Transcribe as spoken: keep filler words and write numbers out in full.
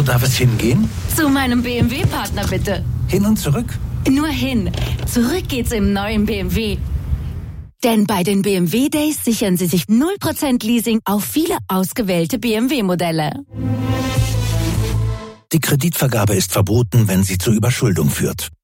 darf es hingehen? Zu meinem B M W-Partner bitte. Hin und zurück? Nur hin. Zurück geht's im neuen B M W. Denn bei den B M W Days sichern Sie sich null Prozent Leasing auf viele ausgewählte B M W-Modelle. Die Kreditvergabe ist verboten, wenn sie zur Überschuldung führt.